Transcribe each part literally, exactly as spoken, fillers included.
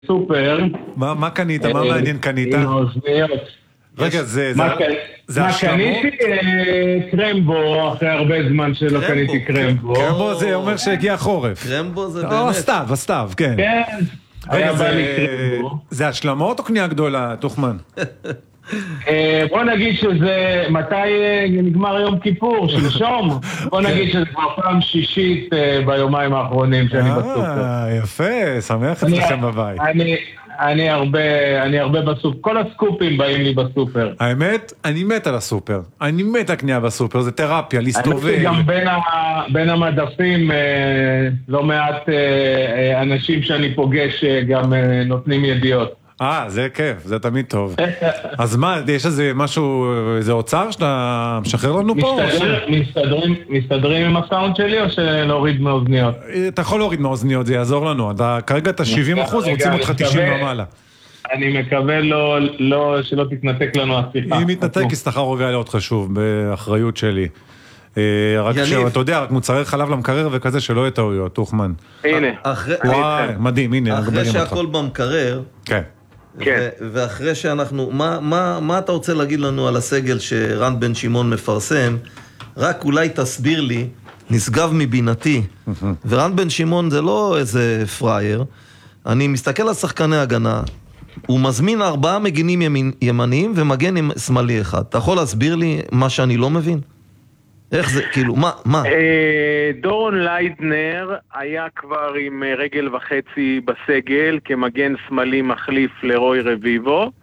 סופר. מה, מה קנית? מה מעניין קנית? עם האוזניות. רגע, זה... מה קניתי? קרמבו, אחרי הרבה זמן שלא קניתי קרמבו. קרמבו זה אומר שהגיע חורף. קרמבו זה באמת... או, הסתיו, הסתיו, כן. כן. רגע, זה השלמות או קנייה גדולה, תוכמן? בוא נגיד שזה, מתי נגמר יום כיפור, שלשום? בוא נגיד שזה כבר פעם שישית ביומיים האחרונים שאני בסופר. יפה, שמח אצלכם בבית. אני הרבה, אני הרבה בסופר, כל הסקופים באים לי בסופר. האמת, אני מת על הסופר. אני מת על קנייה בסופר, זה תרפיה, להסתובב. אני גם בין המדפים, לא מעט אנשים שאני פוגש גם נותנים ידיעות. אה, זה כיף, זה תמיד טוב. אז מה, יש איזה משהו, איזה אוצר שאתה משחרר לנו פה? מסתדרים עם הסאונד שלי או שלהוריד מאוזניות? אתה יכול להוריד מאוזניות, זה יעזור לנו. כרגע אתה שבעים אחוז, רוצים אותך תשעים ומעלה. אני מקווה שלא תתנתק לנו השיחה. אם מתנתק, יסתחר רוגע להיות חשוב, באחריות שלי. רק שאתה יודע, רק מוצרי חלב למקרר וכזה שלא יהיה טעויות, תוכמן. הנה. וואי, מדהים, הנה. אחרי שהכל במקרר, כן. כן. ואחרי שאנחנו, מה, מה, מה אתה רוצה להגיד לנו על הסגל שרן בן שמעון מפרסם? רק אולי תסביר לי, נשגב מבינתי, ורן בן שמעון זה לא איזה פרייר, אני מסתכל על שחקני הגנה, הוא מזמין ארבעה מגינים ימין, ימניים ומגן עם שמאלי אחד. אתה יכול להסביר לי מה שאני לא מבין? איך זה, כאילו, מה, מה? דורון ליידנר היה כבר עם רגל וחצי בסגל, כמגן שמאלי מחליף לרוי רביבו.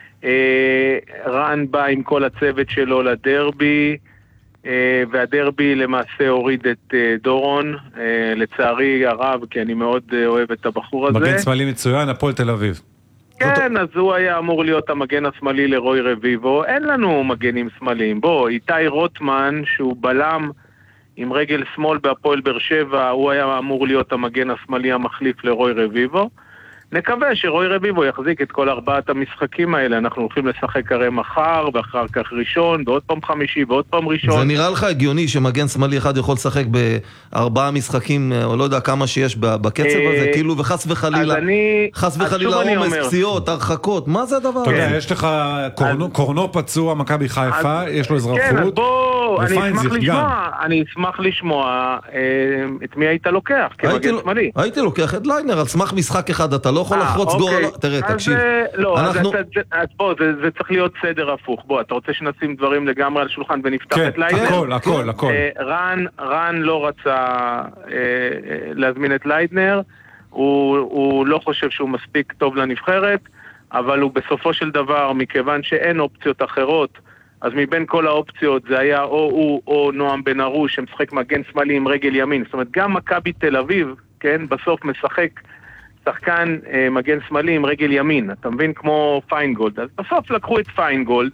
רן בא עם כל הצוות שלו לדרבי, והדרבי למעשה הוריד את דורון, לצערי הרב, כי אני מאוד אוהב את הבחור הזה. מגן שמאלי מצוין, הפועל תל אביב. כן, אז הוא היה אמור להיות המגן השמאלי לרוי רביבו. אין לנו מגנים שמאליים. בוא, איתי רוטמן, שהוא בלם עם רגל שמאל בהפועל באר שבע, הוא היה אמור להיות המגן השמאלי המחליף לרוי רביבו. נקווה שרוי רביבו יחזיק את כל ארבעת המשחקים האלה. אנחנו הולכים לשחק הרי מחר, ואחר כך ראשון, ועוד פעם חמישי, ועוד פעם ראשון. זה נראה לך הגיוני שמגן שמאלי אחד יכול לשחק בארבעה משחקים, או לא יודע כמה שיש בקצב הזה, כאילו, וחס וחלילה, חס וחלילה עומס, פציעות, הרחקות, מה זה הדבר? אתה יודע, יש לך קורנו פצוע, מכבי חיפה, יש לו אזרחות. כן, אז בוא, אני אשמח לשמוע, אני אשמח לשמוע את מי היית לוקח, כמגן שמאלי. הייתי לוקח את ליינר, על סמך משחק אחד, אתה לא יכול לחרוץ גול, תראה, תקשיב. לא, אז בוא, זה צריך להיות סדר הפוך. בוא, אתה רוצה שנשים דברים לגמרי על שולחן ונפתח את ליידנר? הכל, הכל, הכל. רן לא רצה להזמין את ליידנר, הוא לא חושב שהוא מספיק טוב לנבחרת, אבל הוא בסופו של דבר, מכיוון שאין אופציות אחרות, אז מבין כל האופציות זה היה או הוא או נועם בן ארוש, שמשחק מגן שמאלי עם רגל ימין. זאת אומרת, גם מכבי תל אביב, כן, בסוף משחק שחקן אה, מגן שמאלי עם רגל ימין, אתה מבין? כמו פיינגולד. אז בסוף לקחו את פיינגולד,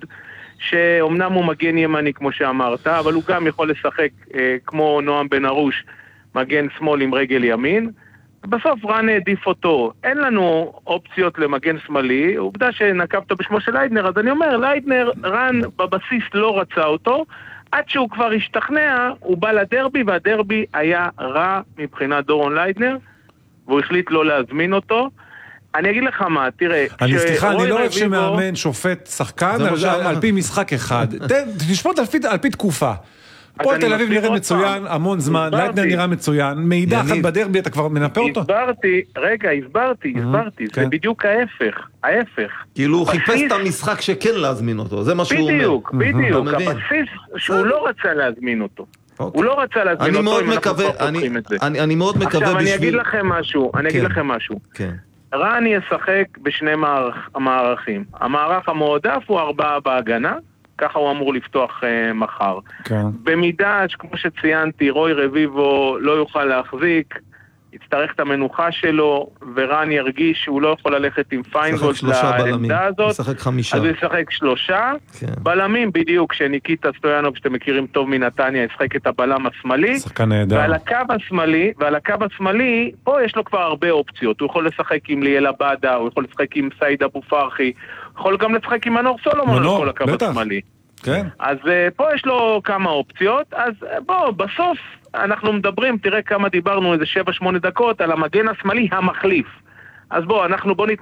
שאומנם הוא מגן ימני כמו שאמרת, אבל הוא גם יכול לשחק אה, כמו נועם בן ארוש, מגן שמאל עם רגל ימין. בסוף רן העדיף אותו. אין לנו אופציות למגן שמאלי, עובדה שנקבת בשמו של ליידנר, אז אני אומר, ליידנר, רן בבסיס לא רצה אותו, עד שהוא כבר השתכנע, הוא בא לדרבי, והדרבי היה רע מבחינת דורון ליידנר, והוא החליט לא להזמין אותו. אני אגיד לך מה, תראה... אני סליחה, אני לא אוהב שמאמן, שופט, שחקן, על פי משחק אחד. תשפוט על פי תקופה. פה תל אביב נראה מצוין, המון זמן, ליידנר נראה מצוין, מידע אחת בדרבי, אתה כבר מנפה אותו? הסברתי, רגע, הסברתי, הסברתי, זה בדיוק ההפך, ההפך. כאילו הוא חיפש את המשחק שכן להזמין אותו, זה מה שהוא אומר. בדיוק, בדיוק, הבסיס שהוא לא רצה להזמין אותו. הוא לא רצה להזמין אותו אם אנחנו כבר פותחים את זה. אני מאוד מקווה בשביל... עכשיו אני אגיד לכם משהו, אני אגיד לכם משהו. רן ישחק בשני מערכים. המערך המועדף הוא ארבעה בהגנה, ככה הוא אמור לפתוח uh, מחר. כן. במידה, כמו שציינתי, רוי רביבו לא יוכל להחזיק, יצטרך את המנוחה שלו, ורן ירגיש שהוא לא יכול ללכת עם פיינגולד לעמדה הזאת. ישחק חמישה. אז הוא ישחק שלושה. כן. בלמים בדיוק, שניקיטה סטויאנוב, שאתם מכירים טוב מנתניה, ישחק את הבלם השמאלי. שחקן נהדר. ועל הקו השמאלי, ועל הקו השמאלי, פה יש לו כבר הרבה אופציות. הוא יכול לשחק עם ליאל עבדה, הוא יכול לשחק עם סעיד אבו פרחי, יכול גם לשחק עם מנור סולומון על כל הקו השמאלי. כן. אז פה יש לו כמה אופציות, אז בוא, בסוף אנחנו מדברים, תראה כמה דיברנו, איזה שבע שמונה דקות, על המגן השמאלי המחליף. אז בוא, אנחנו בוא